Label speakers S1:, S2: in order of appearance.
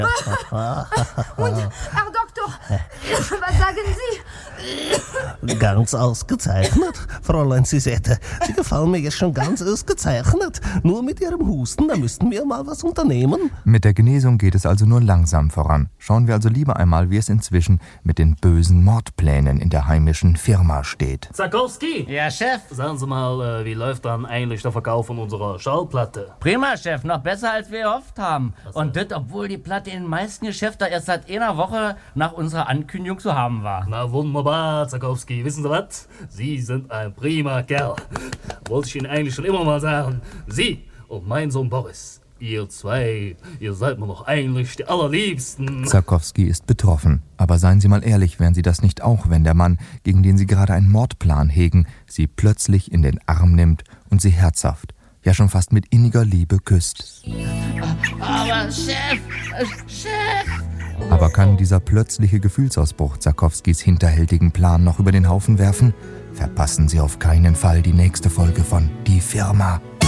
S1: Und, Herr Doktor, was sagen Sie?
S2: Ganz ausgezeichnet, Fräulein Sisette. Sie gefallen mir jetzt schon ganz ausgezeichnet. Nur mit Ihrem Husten, da müssten wir mal was unternehmen.
S3: Mit der Genesung geht es also nur langsam voran. Schauen wir also lieber einmal, wie es inzwischen mit den bösen Mordplänen in der heimischen Firma steht.
S4: Zakowski!
S5: Ja, Chef.
S4: Sagen Sie mal, wie läuft dann eigentlich der Verkauf von unserer Schallplatte?
S5: Prima, Chef. Noch besser, als wir gehofft haben. Und das, obwohl die Platte in den meisten Geschäften erst seit einer Woche nach unserer Ankündigung zu haben war.
S4: Na wunderbar, Zakowski. Wissen Sie was? Sie sind ein prima Kerl. Wollte ich Ihnen eigentlich schon immer mal sagen. Sie und mein Sohn Boris, ihr zwei, ihr seid mir noch eigentlich die Allerliebsten.
S3: Zakowski ist betroffen. Aber seien Sie mal ehrlich, wären Sie das nicht auch, wenn der Mann, gegen den Sie gerade einen Mordplan hegen, Sie plötzlich in den Arm nimmt und Sie herzhaft, ja schon fast mit inniger Liebe küsst?
S5: Aber Chef!
S3: Aber kann dieser plötzliche Gefühlsausbruch Zakowskis hinterhältigen Plan noch über den Haufen werfen? Verpassen Sie auf keinen Fall die nächste Folge von Die Firma.